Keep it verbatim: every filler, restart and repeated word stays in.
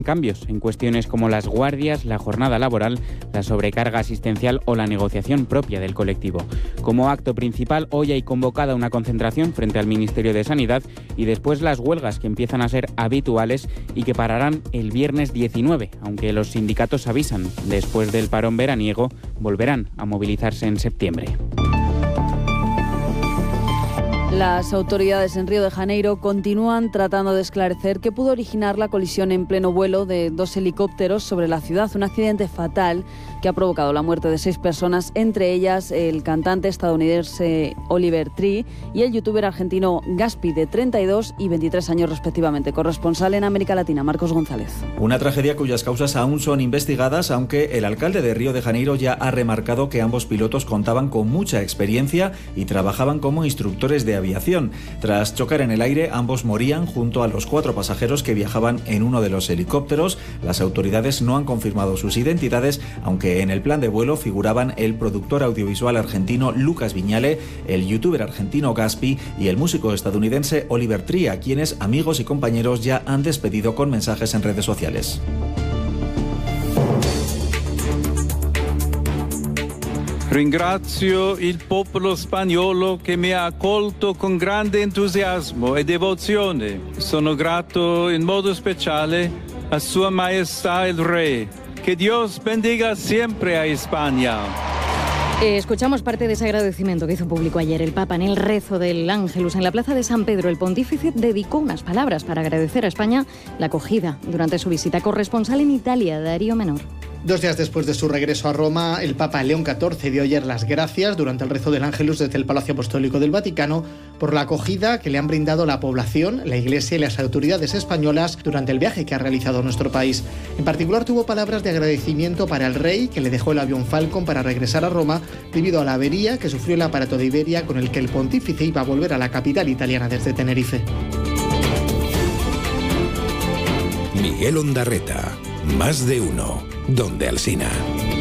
cambios en cuestiones como las guardias, la jornada laboral, la sobrecarga asistencial o la negociación propia del colectivo. Como acto principal, hoy hay convocada una concentración frente al Ministerio de Sanidad y después las huelgas que empiezan a ser habituales y que pararán el viernes diecinueve, aunque los sindicatos avisan, después del parón veraniego, volverán a movilizarse en septiembre. Las autoridades en Río de Janeiro continúan tratando de esclarecer qué pudo originar la colisión en pleno vuelo de dos helicópteros sobre la ciudad, un accidente fatal que ha provocado la muerte de seis personas, entre ellas el cantante estadounidense Oliver Tree y el youtuber argentino Gaspi, de treinta y dos y veintitrés años respectivamente. Corresponsal en América Latina, Marcos González. Una tragedia cuyas causas aún son investigadas, aunque el alcalde de Río de Janeiro ya ha remarcado que ambos pilotos contaban con mucha experiencia y trabajaban como instructores de aviación. Tras chocar en el aire, ambos morían junto a los cuatro pasajeros que viajaban en uno de los helicópteros. Las autoridades no han confirmado sus identidades, aunque en el plan de vuelo figuraban el productor audiovisual argentino Lucas Viñale, el youtuber argentino Gaspi y el músico estadounidense Oliver Tree, a quienes amigos y compañeros ya han despedido con mensajes en redes sociales. Ringrazio il popolo spagnolo che mi ha accolto con grande entusiasmo e devozione. Sono grato in modo speciale a Sua Maestà el Rey. Que Dios bendiga siempre a España. Eh, escuchamos parte de ese agradecimiento que hizo público ayer el Papa en el rezo del Ángelus en la Plaza de San Pedro. El pontífice dedicó unas palabras para agradecer a España la acogida durante su visita. Corresponsal en Italia, Darío Menor. Dos días después de su regreso a Roma, el Papa León catorce dio ayer las gracias durante el rezo del Ángelus desde el Palacio Apostólico del Vaticano por la acogida que le han brindado la población, la Iglesia y las autoridades españolas durante el viaje que ha realizado a nuestro país. En particular tuvo palabras de agradecimiento para el rey, que le dejó el avión Falcon para regresar a Roma debido a la avería que sufrió el aparato de Iberia con el que el pontífice iba a volver a la capital italiana desde Tenerife. Miguel Ondarreta, Más de Uno, Donde Alsina.